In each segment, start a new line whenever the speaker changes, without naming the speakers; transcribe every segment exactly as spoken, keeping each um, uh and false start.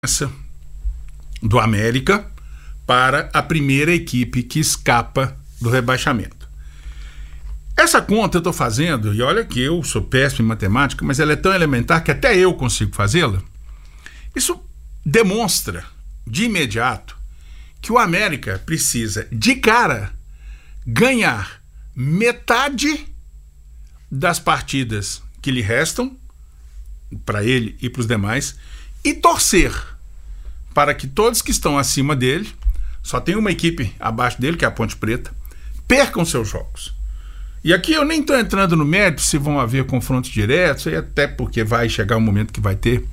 do América para a primeira equipe que escapa do rebaixamento. Essa conta eu estou fazendo, e olha que eu sou péssimo em matemática, mas ela é tão elementar que até eu consigo fazê-la. Isso demonstra de imediato que o América precisa, de cara, ganhar metade das partidas que lhe restam, para ele e para os demais, e torcer para que todos que estão acima dele, só tem uma equipe abaixo dele, que é a Ponte Preta, percam seus jogos. E aqui eu nem estou entrando no mérito se vão haver confrontos diretos, até porque vai chegar um momento que vai ter.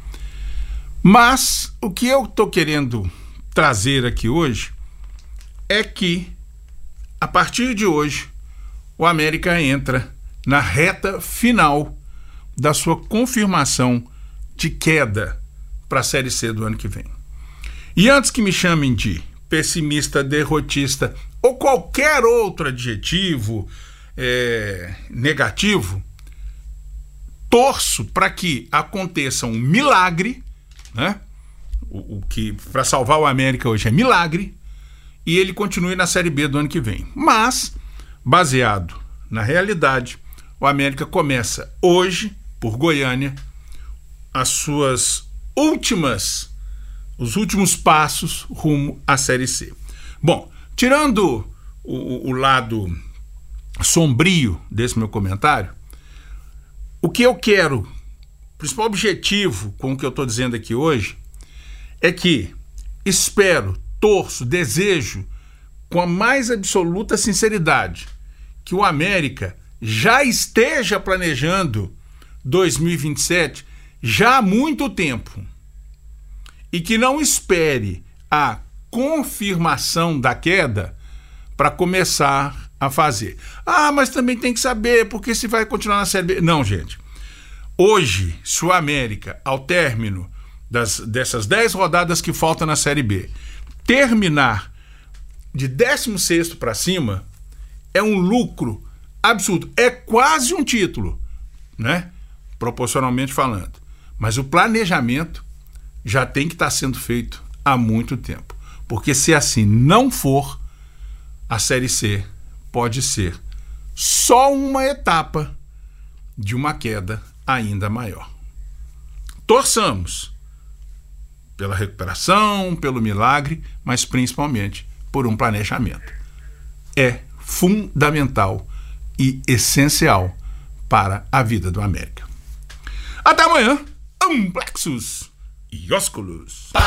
Mas o que eu estou querendo trazer aqui hoje é que, a partir de hoje, o América entra na reta final da sua confirmação de queda para a Série C do ano que vem. E antes que me chamem de pessimista, derrotista ou qualquer outro adjetivo é, negativo, torço para que aconteça um milagre, né? O, o que para salvar o América hoje é milagre, e ele continue na Série B do ano que vem. Mas, baseado na realidade, o América começa hoje, por Goiânia, as suas últimas, os últimos passos rumo à Série C. Bom, tirando o, o lado sombrio desse meu comentário, o que eu quero, o principal objetivo com o que eu estou dizendo aqui hoje, é que espero, torço, desejo, com a mais absoluta sinceridade, que o América já esteja planejando dois mil e vinte e sete já há muito tempo, e que não espere a confirmação da queda para começar a fazer. Ah, mas também tem que saber, porque se vai continuar na Série B. Não, gente. Hoje, se o América, ao término das, dessas dez rodadas que faltam na Série B, terminar de décimo sexto para cima, é um lucro absurdo. É quase um título, né? Proporcionalmente falando. Mas o planejamento já tem que estar sendo feito há muito tempo. Porque se assim não for, a Série C pode ser só uma etapa de uma queda ainda maior. Torçamos pela recuperação, pelo milagre, mas principalmente por um planejamento. É fundamental e essencial para a vida do América. Até amanhã, Amplexus e Ósculos.